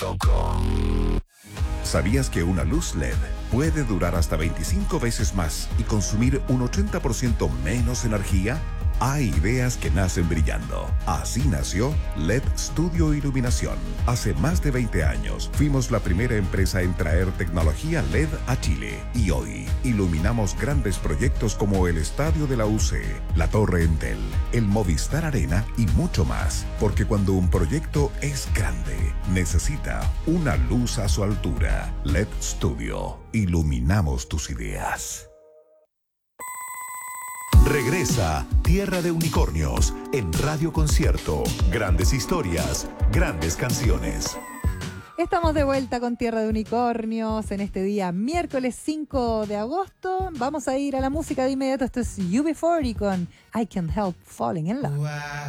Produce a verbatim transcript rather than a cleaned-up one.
punto com. ¿Sabías que una luz L E D puede durar hasta veinticinco veces más y consumir un ochenta por ciento menos energía? Hay ideas que nacen brillando. Así nació L E D Studio Iluminación. Hace más de veinte años fuimos la primera empresa en traer tecnología L E D a Chile. Y hoy iluminamos grandes proyectos como el Estadio de la U C, la Torre Entel, el Movistar Arena y mucho más. Porque cuando un proyecto es grande, necesita una luz a su altura. L E D Studio. Iluminamos tus ideas. Regresa Tierra de Unicornios en Radio Concierto. Grandes historias, grandes canciones. Estamos de vuelta con Tierra de Unicornios en este día, miércoles cinco de agosto. Vamos a ir a la música de inmediato. Esto es U B cuarenta con I Can't Help Falling in Love. Wow.